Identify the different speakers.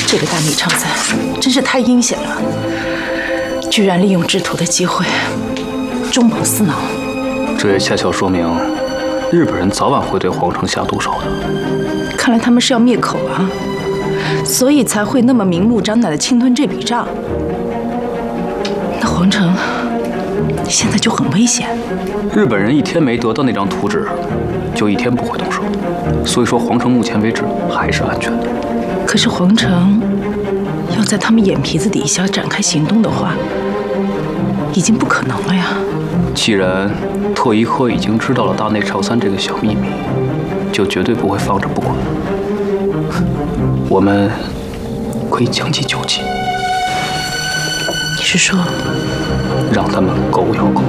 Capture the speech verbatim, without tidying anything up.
Speaker 1: 这个大内昌三真是太阴险了，居然利用制图的机会中饱私囊。
Speaker 2: 这也恰巧说明，日本人早晚会对皇城下毒手的。
Speaker 1: 看来他们是要灭口啊，所以才会那么明目张胆的侵吞这笔账。那皇城现在就很危险。
Speaker 2: 日本人一天没得到那张图纸，就一天不会动手。所以说，皇城目前为止还是安全的。
Speaker 1: 可是皇城要在他们眼皮子底下展开行动的话，已经不可能了呀。
Speaker 2: 既然特伊科已经知道了大内朝三这个小秘密，就绝对不会放着不管。我们可以将计就计。
Speaker 1: 你是说，
Speaker 2: 让他们狗咬狗？